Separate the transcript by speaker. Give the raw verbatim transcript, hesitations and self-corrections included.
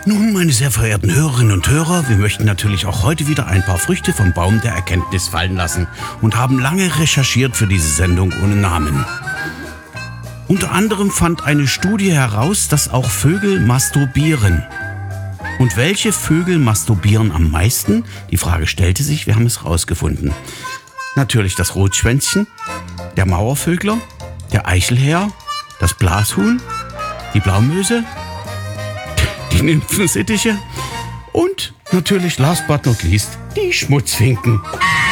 Speaker 1: Nun, meine sehr verehrten Hörerinnen und Hörer, wir möchten natürlich auch heute wieder ein paar Früchte vom Baum der Erkenntnis fallen lassen und haben lange recherchiert für diese Sendung ohne Namen. Unter anderem fand eine Studie heraus, dass auch Vögel masturbieren. Und welche Vögel masturbieren am meisten? Die Frage stellte sich, wir haben es rausgefunden. Natürlich das Rotschwänzchen, der Mauervögler, der Eichelhäher, das Blashuhn, die Blaumöse, die Nymphensittiche und natürlich last but not least die Schmutzfinken.